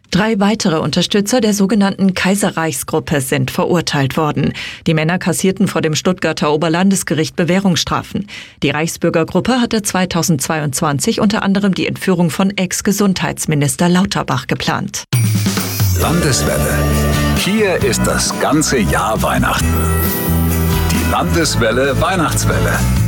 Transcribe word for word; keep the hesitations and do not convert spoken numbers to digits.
Drei weitere Unterstützer der sogenannten Kaiserreichsgruppe sind verurteilt worden. Die Männer kassierten vor dem Stuttgarter Oberlandesgericht Bewährungsstrafen. Die Reichsbürgergruppe hatte zweitausendzweiundzwanzig unter anderem die Entführung von Ex-Gesundheitsminister Lauterbach geplant. Landeswelle. Hier ist das ganze Jahr Weihnachten. Die Landeswelle Weihnachtswelle.